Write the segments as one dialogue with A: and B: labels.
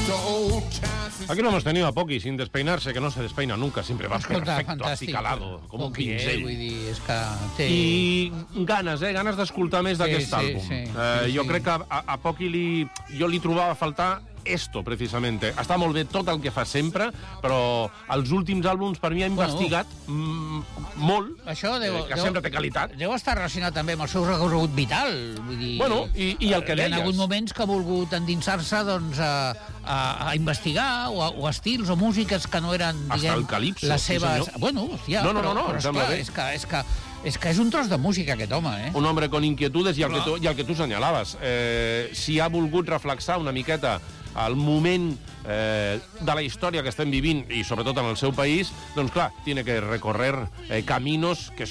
A: Aquí lo hemos tenido a Poqui sin despeinarse, que no se despeina nunca, siempre va perfecto, acicalado, com un pinzell.
B: Vull dir, és que té...
A: I ganes d'escoltar més d'aquest àlbum. Jo crec que a Poqui jo li trobava a faltar esto, precisamente. Està molt bé tot el que fa sempre, però els últims àlbums per mi ha investigat molt,
B: això
A: que sempre té qualitat.
B: Deu estar relacionat també amb el seu recorregut vital. Vull dir,
A: bueno, i el que deies.
B: Hi ha hagut moments que ha volgut endinsar-se doncs, a investigar, o estils o músiques que no eren, diguem, les seves... Bueno, hòstia, però esclar, és que és un tros de música, aquest home, eh?
A: Un hombre con inquietudes, i el que tu senyalaves. Si ha volgut reflexar una miqueta al moment de la història que estem vivint, i sobretot en el seu país, doncs clar, tiene que recorrer caminos que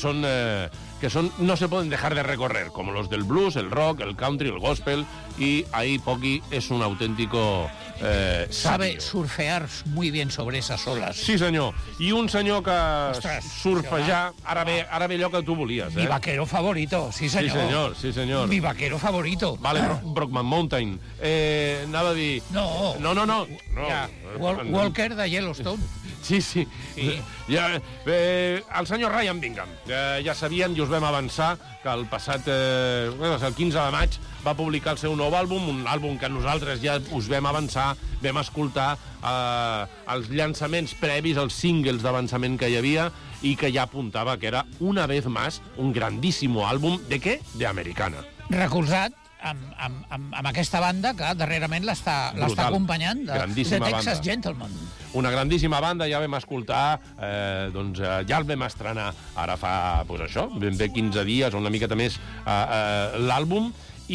A: no se pueden dejar de recorrer, como los del blues, el rock, el country, el gospel, y ahí Poqui es un auténtico
B: sabe surfear muy bien sobre esas olas.
A: Sí, senyor. I un senyor que surfejar, ara ve allò que tu volies,
B: Mi vaquero favorito, sí senyor.
A: Sí, senyor.
B: Mi vaquero favorito.
A: Vale, Brockman Mountain. Anava a dir...
B: No. Ja, Walker de Yellowstone.
A: Sí. Ja, el senyor Ryan Bingham. Ja sabien i us vam avançar que el passat el 15 de maig va publicar el seu nou àlbum, un àlbum que nosaltres ja us vam avançar, vam escoltar els llançaments previs, els singles d'avançament que hi havia, i que ja apuntava que era, una vez más, un grandíssimo àlbum de què? De Americana.
B: Recolzat amb aquesta banda que darrerament l'està acompanyant, de Texas Gentleman.
A: Una grandíssima banda, ja vam escoltar, ja el vam estrenar ara fa, ben bé 15 dies o una miqueta més, l'àlbum,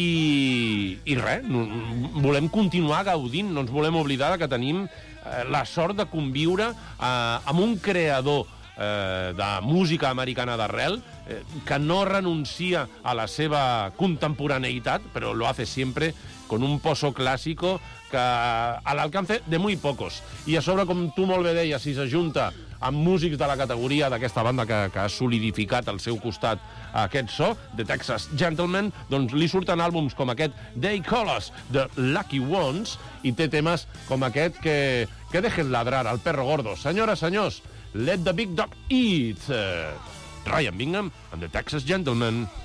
A: i res, volem continuar gaudint, no ens volem oblidar que tenim la sort de conviure amb un creador de música americana d'arrel, que no renuncia a la seva contemporaneïtat, però lo hace siempre con un pozo clásico que al alcance de muy pocos. I a sobre, com tu molt bé deies, si s'ajunta amb músics de la categoria d'aquesta banda que ha solidificat al seu costat aquest so, de Texas Gentleman, doncs li surten àlbums com aquest They Call Us The Lucky Ones, i té temes com aquest que dejen ladrar al perro gordo. Senyores, senyors, let the big dog eat. Ryan Bingham and the Texas Gentleman.